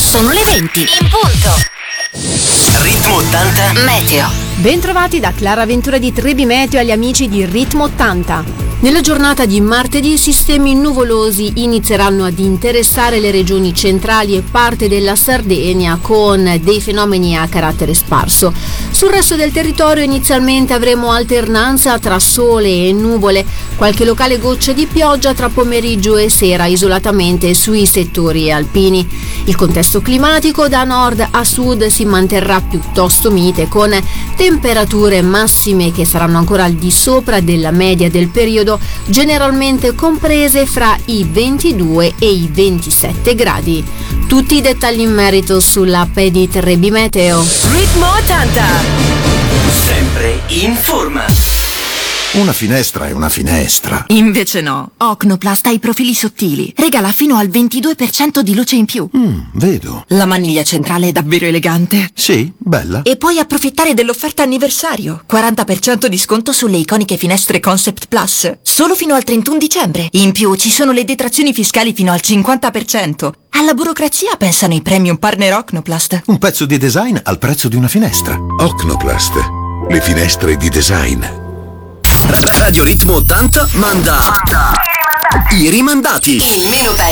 Sono le 20 in punto. Ritmo 80 Meteo. Bentrovati da Clara Ventura di Trebi Meteo agli amici di Ritmo 80. Nella giornata di martedì sistemi nuvolosi inizieranno ad interessare le regioni centrali e parte della Sardegna con dei fenomeni a carattere sparso. Sul resto del territorio inizialmente avremo alternanza tra sole e nuvole, qualche locale goccia di pioggia tra pomeriggio e sera isolatamente sui settori alpini. Il contesto climatico da nord a sud si manterrà piuttosto mite con temperature massime che saranno ancora al di sopra della media del periodo, generalmente comprese fra i 22 e i 27 gradi. Tutti i dettagli in merito sull'app di Trebi Meteo. Ritmo 80. sempre in forma. Una finestra è una finestra. Invece no, Ocnoplast ha i profili sottili. Regala fino al 22% di luce in più. Vedo. La maniglia centrale è davvero elegante. Sì, bella. E puoi approfittare dell'offerta anniversario. 40% di sconto sulle iconiche finestre Concept Plus. Solo fino al 31 dicembre. In più ci sono le detrazioni fiscali fino al 50%. Alla burocrazia pensano i premium partner Ocnoplast. Un pezzo di design al prezzo di una finestra. Ocnoplast, le finestre di design. Radio Ritmo 80 manda i rimandati. Il meno